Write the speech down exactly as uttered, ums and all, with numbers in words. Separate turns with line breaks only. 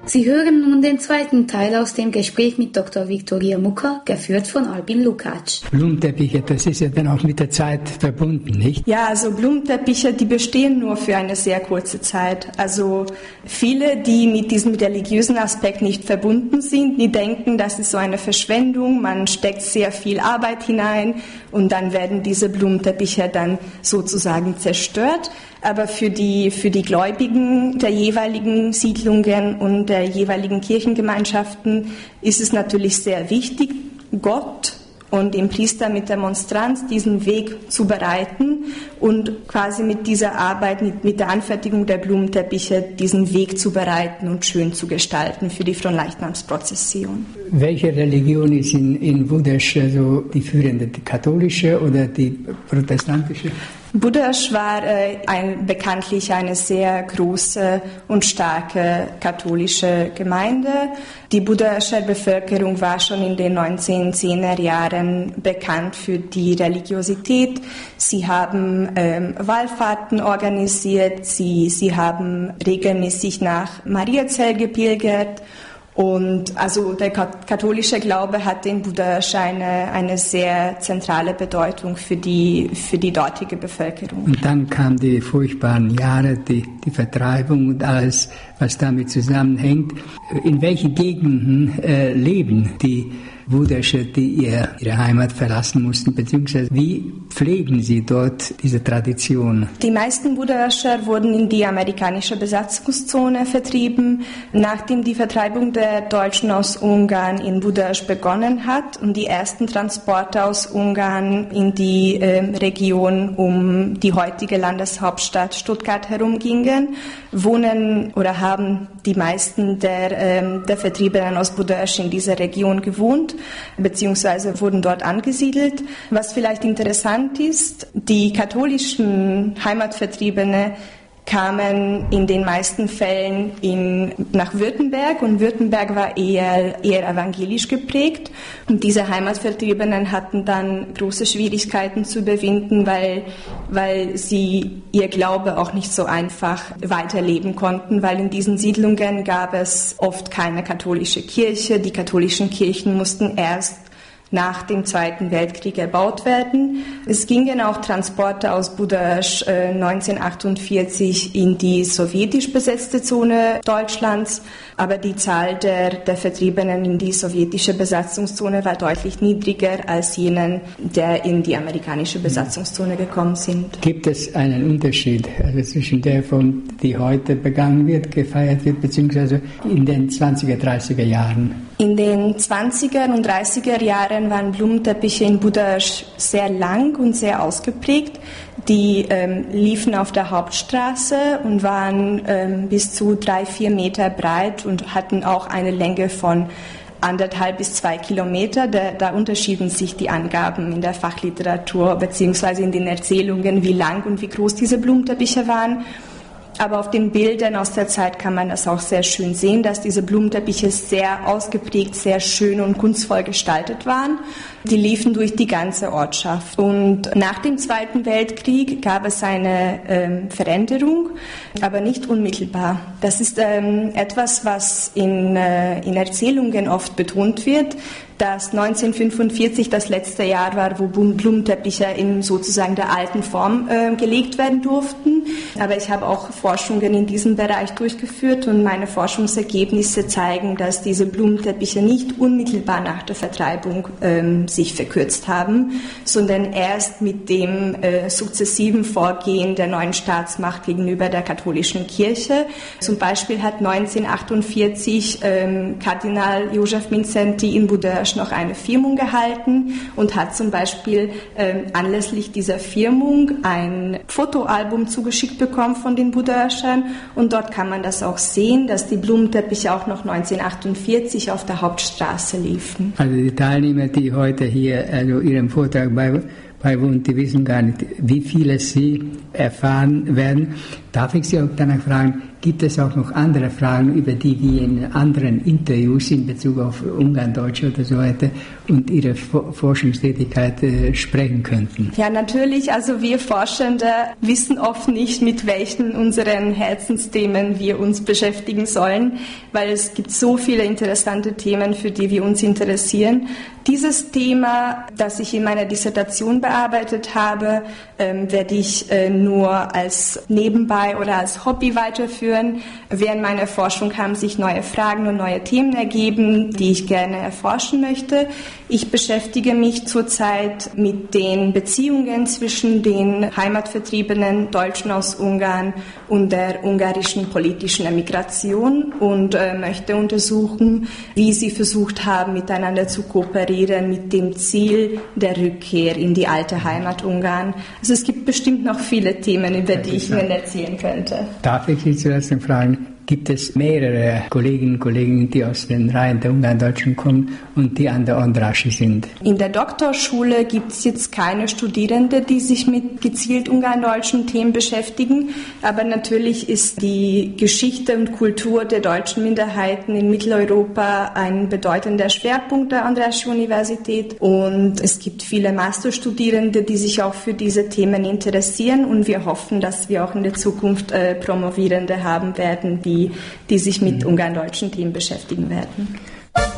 Sie hören nun den zweiten Teil aus dem Gespräch mit Doktor Viktoria Mucker, geführt von Albin Lukács.
Blumenteppiche, das ist ja dann auch mit der Zeit verbunden, nicht?
Ja, also Blumenteppiche, die bestehen nur für eine sehr kurze Zeit. Also viele, die mit diesem religiösen Aspekt nicht verbunden sind, die denken, das ist so eine Verschwendung, man steckt sehr viel Arbeit hinein und dann werden diese Blumenteppiche dann sozusagen zerstört. Aber für die, für die Gläubigen der jeweiligen Siedlungen und der jeweiligen Kirchengemeinschaften ist es natürlich sehr wichtig, Gott und dem Priester mit der Monstranz diesen Weg zu bereiten und quasi mit dieser Arbeit, mit, mit der Anfertigung der Blumenteppiche diesen Weg zu bereiten und schön zu gestalten für die Fronleichnamsprozession.
Welche Religion ist in, in Budasch also die führende, die katholische oder die protestantische?
Budasch war äh, ein, bekanntlich eine sehr große und starke katholische Gemeinde. Die budascher Bevölkerung war schon in den neunzehnhundertzehner Jahren bekannt für die Religiosität. Sie haben ähm, Wallfahrten organisiert, sie, sie haben regelmäßig nach Mariazell gepilgert. Und also der katholische Glaube hatte in Budasch eine, eine sehr zentrale Bedeutung für die, für die dortige Bevölkerung.
Und dann kamen die furchtbaren Jahre, die, die Vertreibung und alles, was damit zusammenhängt. In welchen Gegenden äh, leben die Budascher, die ihr, ihre Heimat verlassen mussten, beziehungsweise wie pflegen sie dort diese Tradition?
Die meisten Budascher wurden in die amerikanische Besatzungszone vertrieben, nachdem die Vertreibung der Deutschen aus Ungarn in Budasch begonnen hat und die ersten Transporte aus Ungarn in die äh, Region um die heutige Landeshauptstadt Stuttgart herumgingen, wohnen oder haben die meisten der, äh, der Vertriebenen aus Budasch in dieser Region gewohnt, beziehungsweise wurden dort angesiedelt. Was vielleicht interessant ist, die katholischen Heimatvertriebene kamen in den meisten Fällen in, nach Württemberg und Württemberg war eher, eher evangelisch geprägt und diese Heimatvertriebenen hatten dann große Schwierigkeiten zu überwinden, weil, weil sie ihr Glaube auch nicht so einfach weiterleben konnten, weil in diesen Siedlungen gab es oft keine katholische Kirche, die katholischen Kirchen mussten erst nach dem Zweiten Weltkrieg erbaut werden. Es gingen auch Transporte aus Budasch äh, neunzehnhundertachtundvierzig in die sowjetisch besetzte Zone Deutschlands, aber die Zahl der, der Vertriebenen in die sowjetische Besatzungszone war deutlich niedriger als jenen, der in die amerikanische Besatzungszone gekommen sind.
Gibt es einen Unterschied also zwischen der Form, die heute begangen wird, gefeiert wird, beziehungsweise in den zwanziger, dreißiger Jahren?
In den zwanziger und dreißiger Jahren waren Blumenteppiche in Budasch sehr lang und sehr ausgeprägt. Die ähm, liefen auf der Hauptstraße und waren ähm, bis zu drei, vier Meter breit und hatten auch eine Länge von anderthalb bis zwei Kilometer. Da, da unterschieden sich die Angaben in der Fachliteratur beziehungsweise in den Erzählungen, wie lang und wie groß diese Blumenteppiche waren. Aber auf den Bildern aus der Zeit kann man das auch sehr schön sehen, dass diese Blumenteppiche sehr ausgeprägt, sehr schön und kunstvoll gestaltet waren. Die liefen durch die ganze Ortschaft. Und nach dem Zweiten Weltkrieg gab es eine ähm, Veränderung, aber nicht unmittelbar. Das ist ähm, etwas, was in, äh, in Erzählungen oft betont wird, dass neunzehnhundertfünfundvierzig das letzte Jahr war, wo Blumenteppiche in sozusagen der alten Form äh, gelegt werden durften. Aber ich habe auch Forschungen in diesem Bereich durchgeführt und meine Forschungsergebnisse zeigen, dass diese Blumenteppiche nicht unmittelbar nach der Vertreibung ähm, sich verkürzt haben, sondern erst mit dem äh, sukzessiven Vorgehen der neuen Staatsmacht gegenüber der katholischen Kirche. Zum Beispiel hat neunzehnhundertachtundvierzig ähm, Kardinal Joseph Mindszenty in Budasch noch eine Firmung gehalten und hat zum Beispiel ähm, anlässlich dieser Firmung ein Fotoalbum zugeschickt bekommen von den Budaschern und dort kann man das auch sehen, dass die Blumenteppiche auch noch neunzehnhundertachtundvierzig auf der Hauptstraße liefen.
Also die Teilnehmer, die heute hier also Ihrem Vortrag bei beiwohnt, die wissen gar nicht, wie viele sie erfahren werden. Darf ich Sie auch danach fragen, gibt es auch noch andere Fragen, über die wir in anderen Interviews in Bezug auf Ungarn-Deutsch oder so weiter und Ihre Forschungstätigkeit äh, sprechen könnten?
Ja, natürlich. Also wir Forschende wissen oft nicht, mit welchen unseren Herzensthemen wir uns beschäftigen sollen, weil es gibt so viele interessante Themen, für die wir uns interessieren. Dieses Thema, das ich in meiner Dissertation bearbeitet habe, ähm, werde ich äh, nur als nebenbei oder als Hobby weiterführen. Während meiner Forschung haben sich neue Fragen und neue Themen ergeben, die ich gerne erforschen möchte. Ich beschäftige mich zurzeit mit den Beziehungen zwischen den heimatvertriebenen Deutschen aus Ungarn und der ungarischen politischen Emigration und äh, möchte untersuchen, wie sie versucht haben, miteinander zu kooperieren mit dem Ziel der Rückkehr in die alte Heimat Ungarn. Also es gibt bestimmt noch viele Themen, über die ich Ihnen erzählen könnte.
Darf ich Sie zuerst fragen, gibt es mehrere Kolleginnen und Kollegen, die aus den Reihen der Ungarn-Deutschen kommen und die an der Ondraschi sind?
In der Doktorschule gibt es jetzt keine Studierende, die sich mit gezielt ungarn-deutschen Themen beschäftigen, aber natürlich ist die Geschichte und Kultur der deutschen Minderheiten in Mitteleuropa ein bedeutender Schwerpunkt der Ondraschi-Universität und es gibt viele Masterstudierende, die sich auch für diese Themen interessieren und wir hoffen, dass wir auch in der Zukunft äh, Promovierende haben werden, die die sich mit ungarn-deutschen Themen beschäftigen werden.